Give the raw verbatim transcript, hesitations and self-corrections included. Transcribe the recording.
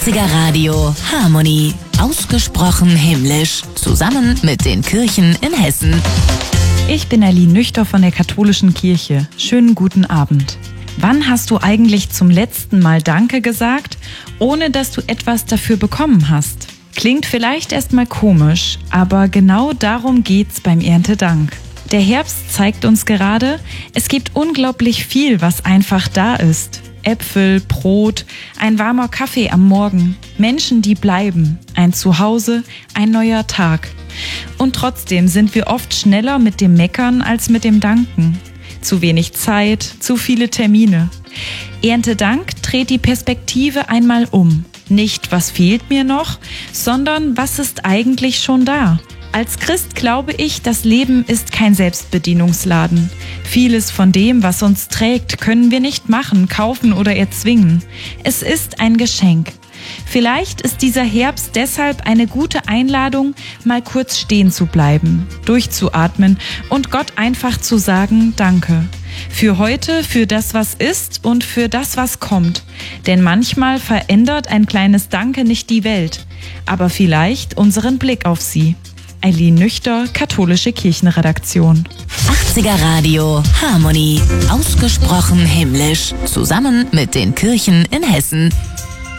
achtziger Radio Harmonie. Ausgesprochen himmlisch. Zusammen mit den Kirchen in Hessen. Ich bin Aline Nüchter von der Katholischen Kirche. Schönen guten Abend. Wann hast du eigentlich zum letzten Mal Danke gesagt, ohne dass du etwas dafür bekommen hast? Klingt vielleicht erstmal komisch, aber genau darum geht's beim Erntedank. Der Herbst zeigt uns gerade, es gibt unglaublich viel, was einfach da ist. Äpfel, Brot, ein warmer Kaffee am Morgen, Menschen, die bleiben, ein Zuhause, ein neuer Tag. Und trotzdem sind wir oft schneller mit dem Meckern als mit dem Danken. Zu wenig Zeit, zu viele Termine. Erntedank dreht die Perspektive einmal um. Nicht, was fehlt mir noch, sondern was ist eigentlich schon da? Als Christ glaube ich, das Leben ist kein Selbstbedienungsladen. Vieles von dem, was uns trägt, können wir nicht machen, kaufen oder erzwingen. Es ist ein Geschenk. Vielleicht ist dieser Herbst deshalb eine gute Einladung, mal kurz stehen zu bleiben, durchzuatmen und Gott einfach zu sagen, danke. Für heute, für das, was ist und für das, was kommt. Denn manchmal verändert ein kleines Danke nicht die Welt, aber vielleicht unseren Blick auf sie. Aline Nüchter, Katholische Kirchenredaktion. achtziger Radio Harmonie. Ausgesprochen himmlisch. Zusammen mit den Kirchen in Hessen.